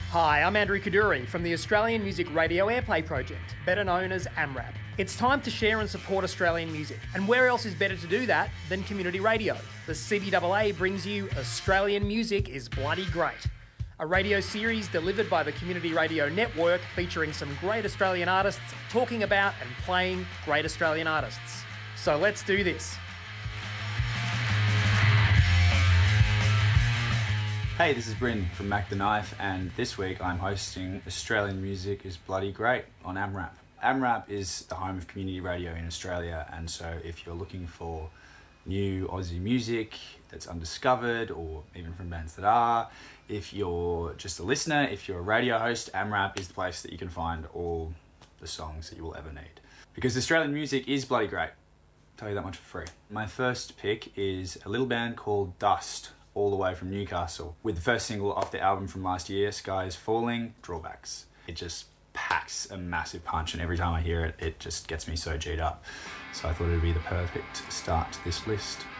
Hi, I'm Andrew Kaduri from the Australian Music Radio Airplay Project, better known as AMRAP. It's time to share and support Australian music, and where else is better to do that than community radio? The CBAA brings you Australian Music is Bloody Great, a radio series delivered by the Community Radio Network featuring some great Australian artists talking about and playing great Australian artists. So let's do this. Hey, this is Bryn from Mac the Knife, and this week I'm hosting Australian Music is Bloody Great on AMRAP. AMRAP is the home of community radio in Australia, and so if you're looking for new Aussie music that's undiscovered, or even from bands that are, if you're just a listener, if you're a radio host, AMRAP is the place that you can find all the songs that you will ever need. Because Australian music is bloody great. I'll tell you that much for free. My first pick is a little band called Dust, all the way from Newcastle, with the first single off the album from last year, Sky is Falling, Drawbacks. It just packs a massive punch, and every time I hear it, it just gets me so G'd up. So I thought it would be the perfect start to this list.